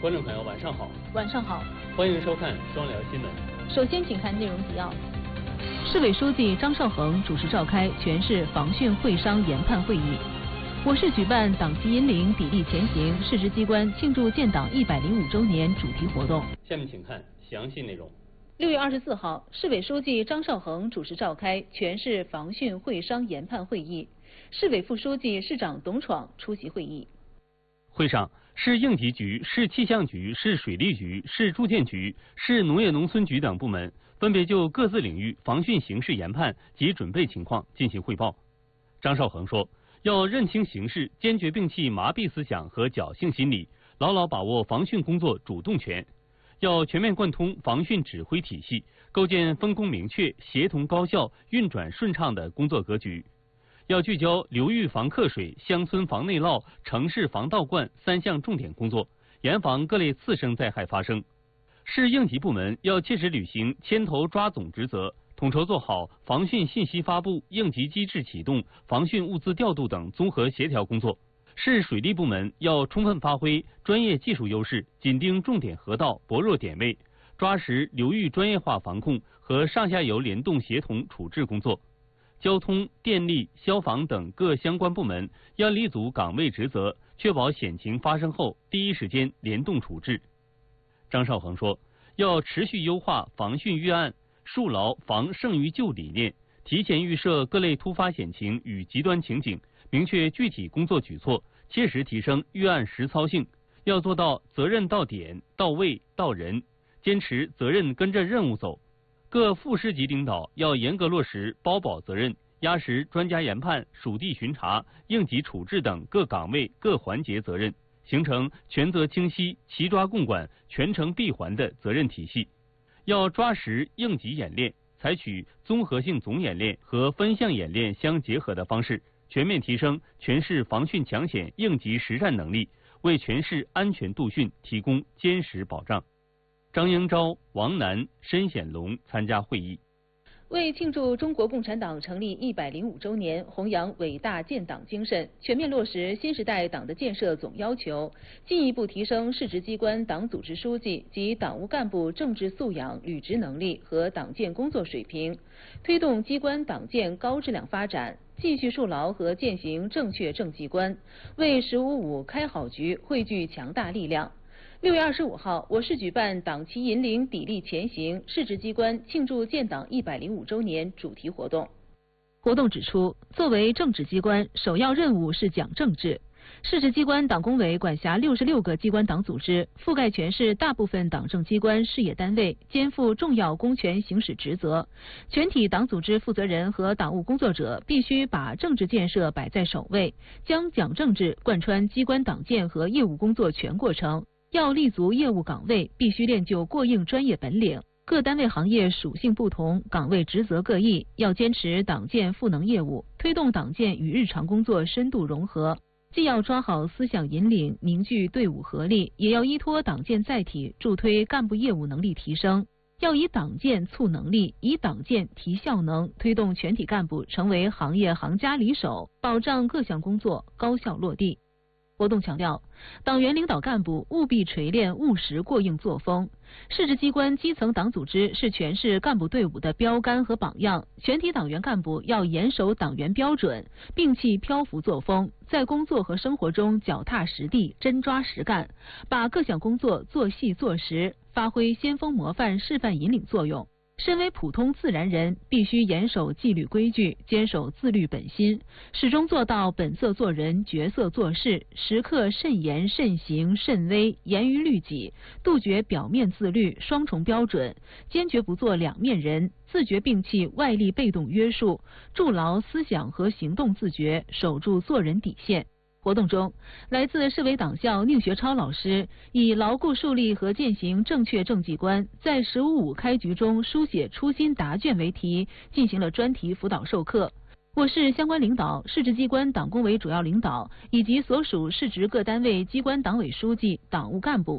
观众朋友，晚上好。 晚上好， 欢迎收看双聊新闻。 首先，请看内容提要。市委书记张绍恒主持召开全市防汛会商研判会议。我市举办党旗引领砥砺前行市直机关庆祝建党105周年主题活动。 下面请看详细内容。 6月24号，市委书记张绍恒主持召开全市防汛会商研判会议，市委副书记、市长董闯出席会议。 会上，市应急局、市气象局、市水利局、市住建局、市农业农村局等部门分别就各自领域防汛形势研判及准备情况进行汇报。张绍恒说，要认清形势，坚决摒弃麻痹思想和侥幸心理，牢牢把握防汛工作主动权。要全面贯通防汛指挥体系，构建分工明确、协同高效、运转顺畅的工作格局。要聚焦流域防克水、乡村防内涝、城市防倒灌3项重点工作，严防各类次生灾害发生。市应急部门要切实履行牵头抓总职责，统筹做好防汛信息发布、应急机制启动、防汛物资调度等综合协调工作。市水利部门要充分发挥专业技术优势，紧盯重点河道、薄弱点位，抓实流域专业化防控和上下游联动协同处置工作。交通、电力、消防等各相关部门要立足岗位职责，确保险情发生后第一时间联动处置。张绍恒说，要持续优化防汛预案，树牢防胜于救理念，提前预设各类突发险情与极端情景，明确具体工作举措，切实提升预案实操性。要做到责任到点、到位、到人，坚持责任跟着任务走。各副市级领导要严格落实包保责任，压实专家研判、属地巡查、应急处置等各岗位各环节责任，形成权责清晰、齐抓共管、全程闭环的责任体系。要抓实应急演练，采取综合性总演练和分项演练相结合的方式，全面提升全市防汛抢险应急实战能力，为全市安全度汛提供坚实保障。张英昭、王楠、申显龙参加会议。 为庆祝中国共产党成立105周年，弘扬伟大建党精神，全面落实新时代党的建设总要求，进一步提升市直机关党组织书记及党务干部政治素养、履职能力和党建工作水平，推动机关党建高质量发展，继续树牢和践行正确政绩观，为“15·5”开好局汇聚强大力量。6月25号，我市举办党旗引领砥砺前行市直机关庆祝建党105周年主题活动。活动指出，作为政治机关，首要任务是讲政治。市直机关党工委管辖66个机关党组织，覆盖全市大部分党政机关事业单位，肩负重要公权行使职责。全体党组织负责人和党务工作者必须把政治建设摆在首位，将讲政治贯穿机关党建和业务工作全过程。要立足业务岗位，必须练就过硬专业本领。各单位行业属性不同，岗位职责各异，要坚持党建赋能业务，推动党建与日常工作深度融合。既要抓好思想引领，凝聚队伍合力，也要依托党建载体，助推干部业务能力提升。要以党建促能力，以党建提效能，推动全体干部成为行业行家里手，保障各项工作高效落地。活动强调，党员领导干部务必锤炼务实过硬作风。市直机关基层党组织是全市干部队伍的标杆和榜样，全体党员干部要严守党员标准，摒弃漂浮作风，在工作和生活中脚踏实地、真抓实干，把各项工作做细做实，发挥先锋模范示范引领作用。身为普通自然人，必须严守纪律规矩，坚守自律本心，始终做到本色做人、角色做事，时刻慎言、慎行、慎微，严于律己，杜绝表面自律、双重标准，坚决不做两面人，自觉摒弃外力被动约束，筑牢思想和行动自觉，守住做人底线。活动中，来自市委党校宁学超老师以牢固树立和践行正确政绩观，在“15·5”开局中书写初心答卷为题，进行了专题辅导授课。我市相关领导、市直机关党工委主要领导以及所属市直各单位机关党委书记、党务干部